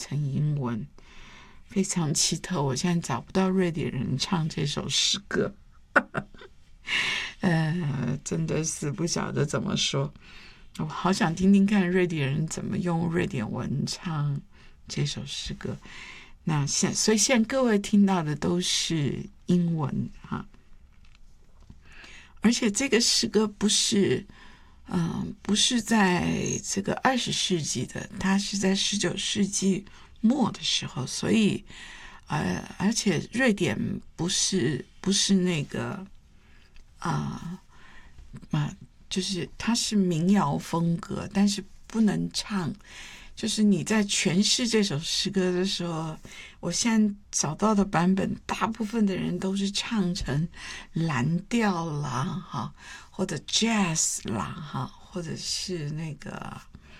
成英文，非常奇特。我现在找不到瑞典人唱这首诗歌，真的是不晓得怎么说。我好想听听看瑞典人怎么用瑞典文唱这首诗歌。所以现在各位听到的都是英文哈，而且这个诗歌不是在这个20世纪的，它是在19世纪末的时候，所以而且瑞典不是那个就是它是民谣风格，但是不能唱。就是你在诠释这首诗歌的时候，我现在找到的版本，大部分的人都是唱成蓝调啦，哈，或者 jazz 啦，哈，或者是那个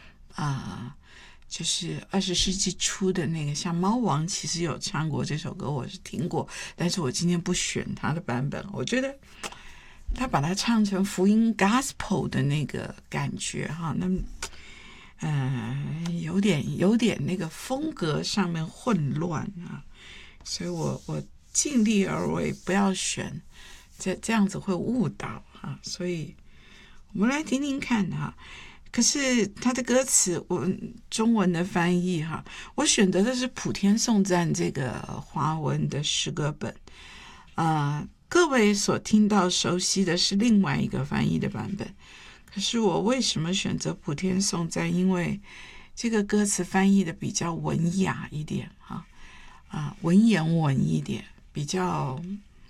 就是20世纪初的那个，像猫王其实有唱过这首歌，我是听过，但是我今天不选他的版本，我觉得他把它唱成福音 gospel 的那个感觉哈，那有点那个风格上面混乱啊，所以我尽力而为，不要选这样子会误导哈，所以我们来听听看哈。可是他的歌词，我中文的翻译哈，我选择的是普天颂赞这个华文的诗歌本，各位所听到熟悉的是另外一个翻译的版本。可是我为什么选择普天颂赞？因为这个歌词翻译的比较文雅一点文言文一点，比较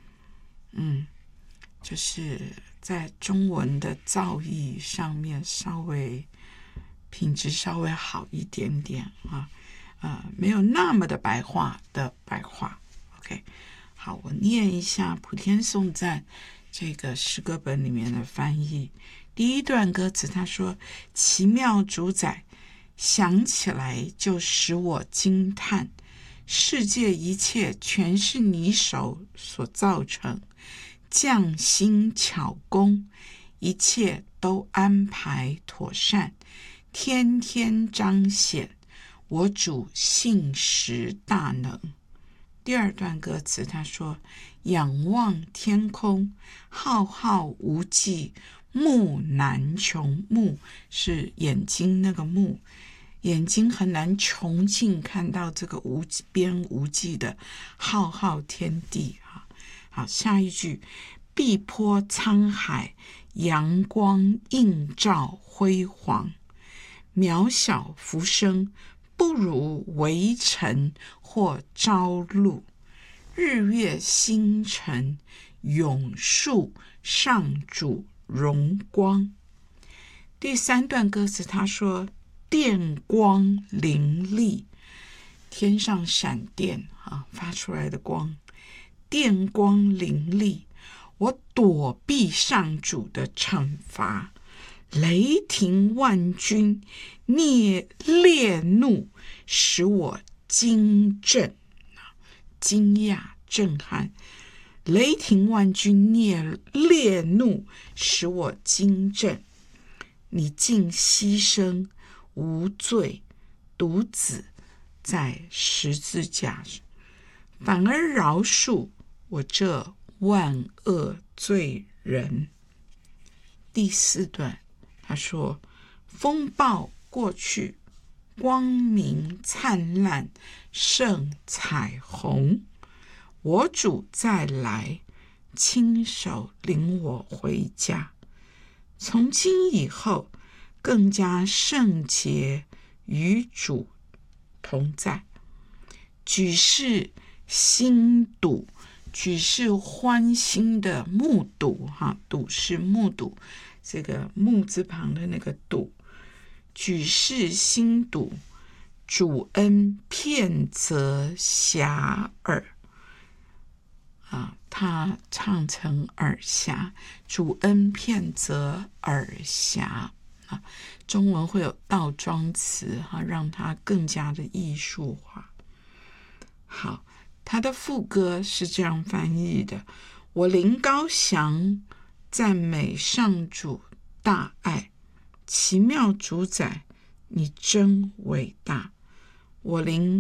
就是在中文的造诣上面品质稍微好一点点没有那么的白话。OK， 好，我念一下普天颂赞这个诗歌本里面的翻译。第一段歌词他说：奇妙主宰，想起来就使我惊叹，世界一切全是你手所造成，匠心巧工，一切都安排妥善，天天彰显我主信实大能。第二段歌词他说：仰望天空，浩浩无际，目难穷，目是眼睛那个目，眼睛很难穷尽看到这个无边无际的浩浩天地好，下一句：碧波沧海，阳光映照辉煌，渺小浮生，不如微尘或朝露，日月星辰，永述上主荣光。第三段歌词他说：电光灵力，天上闪电发出来的光，电光灵力，我躲避上主的惩罚，雷霆万钧，烈怒使我惊震，惊讶震撼，雷霆万钧，烈怒使我惊震，你竟牺牲无罪独子在十字架上，反而饶恕我这万恶罪人。第四段他说：风暴过去，光明灿烂胜彩虹，我主再来，亲手领我回家，从今以后更加圣洁，与主同在，举世心睹，举世欢欣的目睹睹是目睹，这个目字旁的那个睹，举世心睹，主恩片泽遐迩他唱成耳暇，主恩片泽耳暇中文会有倒装词让它更加的艺术化。好，他的副歌是这样翻译的：我灵高翔，赞美上主大爱，奇妙主宰，你真伟大，我灵